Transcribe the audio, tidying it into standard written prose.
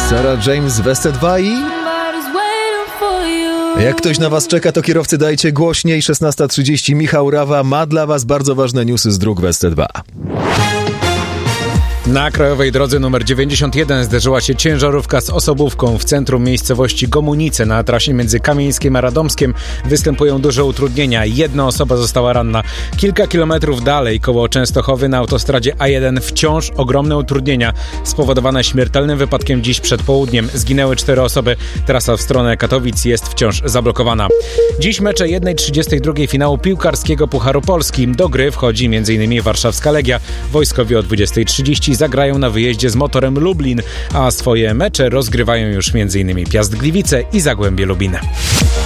Sarah James, Vested 2 i... Jak ktoś na was czeka, to kierowcy dajcie głośniej. 16:30, Michał Rawa ma dla was bardzo ważne newsy z dróg Vested 2. Na krajowej drodze nr 91 zderzyła się ciężarówka z osobówką w centrum miejscowości Gomunice. Na trasie między Kamieńskiem a Radomskiem występują duże utrudnienia. Jedna osoba została ranna. Kilka kilometrów dalej, koło Częstochowy, na autostradzie A1 wciąż ogromne utrudnienia spowodowane śmiertelnym wypadkiem dziś przed południem. Zginęły 4 osoby. Trasa w stronę Katowic jest wciąż zablokowana. Dziś mecze 1:32 finału piłkarskiego Pucharu Polski. Do gry wchodzi m.in. warszawska Legia. Wojskowi o 20:30 zagrają na wyjeździe z Motorem Lublin, a swoje mecze rozgrywają już m.in. Piast Gliwice i Zagłębie Lubin.